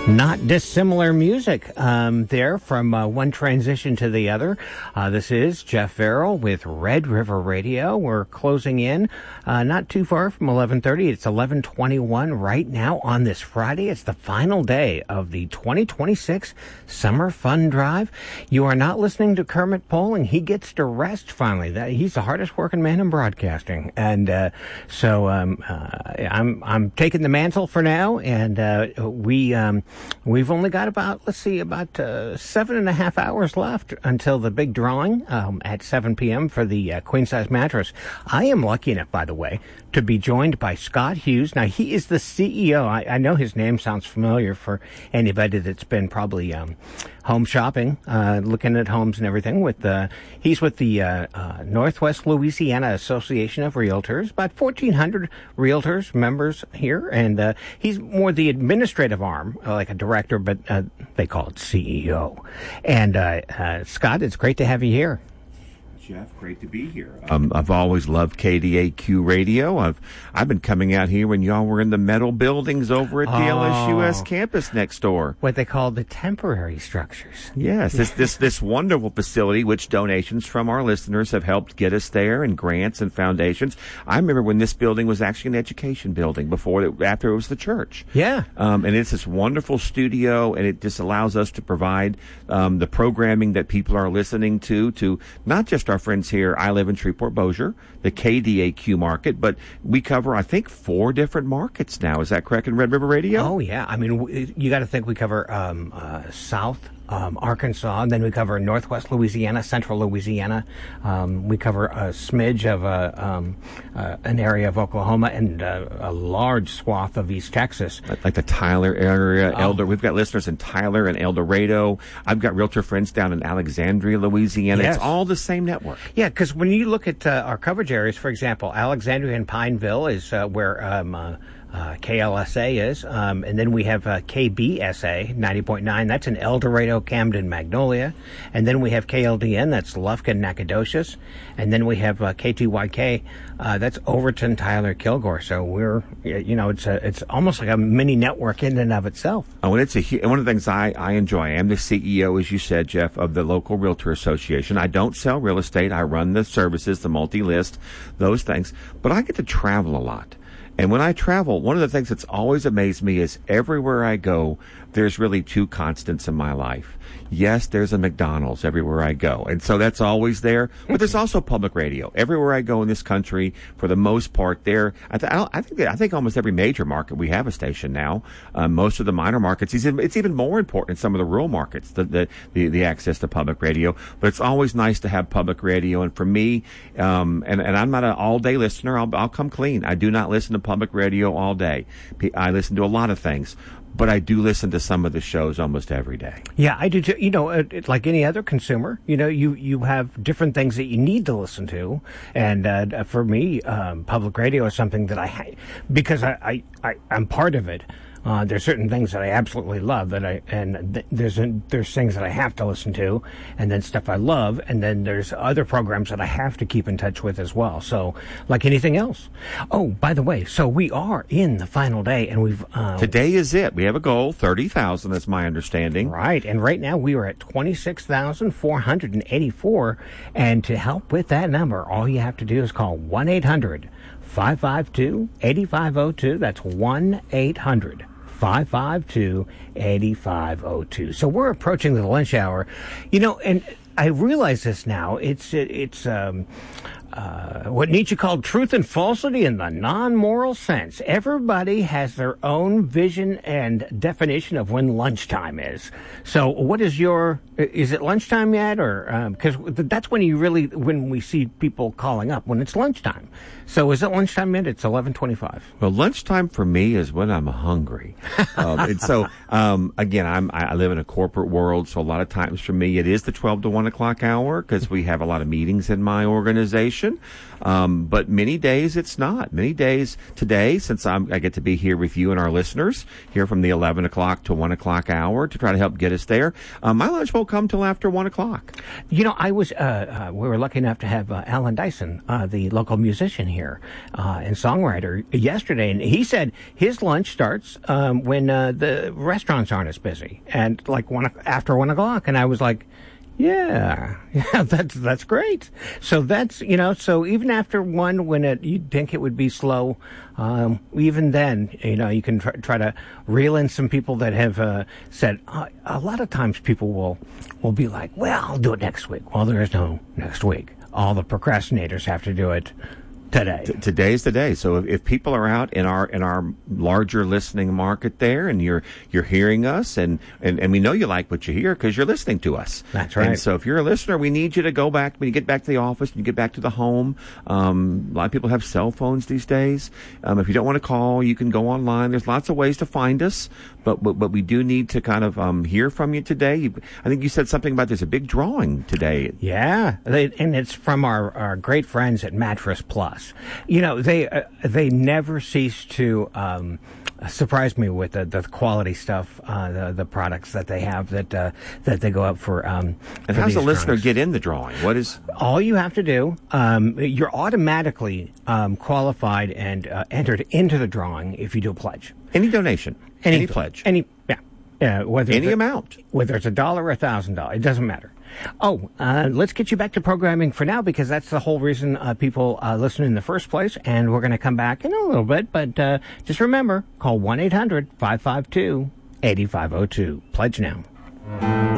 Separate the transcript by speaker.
Speaker 1: Not dissimilar music there from one transition to the other. This is Jeff Farrell with Red River Radio. We're closing in not too far from 11:30. It's 11:21 right now on this Friday. It's the final day of the 2026 Summer Fun Drive. You are not listening to Kermit Poling. He gets to rest finally. He's the hardest working man in broadcasting. And so I'm taking the mantle for now, and we've only got about 7.5 hours left until the big drawing at 7 p.m. for the queen size mattress. I am lucky enough, by the way, to be joined by Scott Hughes. Now, he is the CEO. I know his name sounds familiar for anybody that's been probably home shopping, looking at homes and everything. He's with the Northwest Louisiana Association of Realtors, about 1,400 realtors, members here, and he's more the administrative arm, like a director, but they call it CEO. And Scott, it's great to have you here.
Speaker 2: Jeff, great to be here. I've always loved KDAQ radio. I've been coming out here when y'all were in the metal buildings over at the LSUS campus next door.
Speaker 1: What they call the temporary structures.
Speaker 2: Yes, this wonderful facility, which donations from our listeners have helped get us there, and grants and foundations. I remember when this building was actually an education building after it was the church.
Speaker 1: Yeah.
Speaker 2: And it's this wonderful studio, and it just allows us to provide the programming that people are listening to not just our friends here. I live in Shreveport-Bossier, the KDAQ market, but we cover, I think, 4 different markets now. Is that correct in Red River Radio?
Speaker 1: Oh, yeah. I mean, you got to think we cover South Arkansas, and then we cover Northwest Louisiana, Central Louisiana. We cover a smidge of an area of Oklahoma and a large swath of East Texas.
Speaker 2: Like the Tyler area, We've got listeners in Tyler and El Dorado. I've got realtor friends down in Alexandria, Louisiana.
Speaker 1: Yes.
Speaker 2: It's all the same network.
Speaker 1: Yeah, because when you look at our coverage areas, for example, Alexandria and Pineville is where KLSA is, and then we have KBSA 90.9. That's in El Dorado, Camden, Magnolia, and then we have KLDN. That's Lufkin, Nacogdoches, and then we have KTYK. That's Overton, Tyler, Kilgore. So we're, it's almost like a mini network in and of itself.
Speaker 2: Oh, and one of the things I enjoy. I am the CEO, as you said, Jeff, of the local Realtor Association. I don't sell real estate. I run the services, the multi-list, those things, but I get to travel a lot. And when I travel, one of the things that's always amazed me is everywhere I go, there's really 2 constants in my life. Yes, there's a McDonald's everywhere I go, and so that's always there. But there's also public radio everywhere I go in this country. For the most part, I think almost every major market we have a station now. Most of the minor markets, it's even more important in some of the rural markets, the access to public radio. But it's always nice to have public radio. And for me, and I'm not an all day listener. I'll come clean. I do not listen to public radio all day. I listen to a lot of things, but I do listen to some of the shows almost every day.
Speaker 1: Yeah, I do too. Like any other consumer, you have different things that you need to listen to. And for me, public radio is something that because I'm part of it. There's certain things that I absolutely love there's things that I have to listen to, and then stuff I love, and then there's other programs that I have to keep in touch with as well. So, like anything else. Oh, by the way, so we are in the final day, and we've
Speaker 2: today is it. We have a goal, 30,000. That's my understanding.
Speaker 1: Right, and right now we are at 26,484, and to help with that number, all you have to do is call 1-800-552-8502. That's 1-800-552-8502. So we're approaching the lunch hour, and I realize this now. It's what Nietzsche called truth and falsity in the non-moral sense. Everybody has their own vision and definition of when lunchtime is. So what is is it lunchtime yet? Or, because that's when we see people calling up, when it's lunchtime. So is it lunchtime yet? It's 11:25.
Speaker 2: Well, lunchtime for me is when I'm hungry. And so, again, I live in a corporate world, so a lot of times for me it is the 12 to 1 o'clock hour, because we have a lot of meetings in my organization. tradition. But many days it's not. Many days today, since I get to be here with you and our listeners, here from the 11 o'clock to 1 o'clock hour to try to help get us there, my lunch won't come till after 1 o'clock.
Speaker 1: You know, we were lucky enough to have Alan Dyson, the local musician here and songwriter, yesterday, and he said his lunch starts when the restaurants aren't as busy, and like after 1 o'clock, and I was like, yeah, that's great. So that's, so even after one, when you'd think it would be slow, even then, you can try to reel in some people that have said, a lot of times people will be like, well, I'll do it next week. Well, there is no next week. All the procrastinators have to do it today.
Speaker 2: Today's the day. So if people are out in our larger listening market there, and you're hearing us, and we know you like what you hear because you're listening to us.
Speaker 1: That's right.
Speaker 2: And so if you're a listener, we need you to go back when you get back to the office, and you get back to the home. A lot of people have cell phones these days. If you don't want to call, you can go online. There's lots of ways to find us, but we do need to kind of hear from you today. I think you said something about there's a big drawing today.
Speaker 1: Yeah, and it's from our great friends at Mattress Plus. They never cease to surprise me with the quality stuff, the products that they have that they go up for.
Speaker 2: And how does a listener get in the drawing? What is
Speaker 1: all you have to do? You're automatically qualified and entered into the drawing if you do a pledge.
Speaker 2: Any donation, any pledge,
Speaker 1: whether
Speaker 2: any amount,
Speaker 1: whether it's $1 or $1,000, it doesn't matter. Let's get you back to programming for now, because that's the whole reason people listen in the first place, and we're going to come back in a little bit, but just remember, call 1-800-552-8502. Pledge now.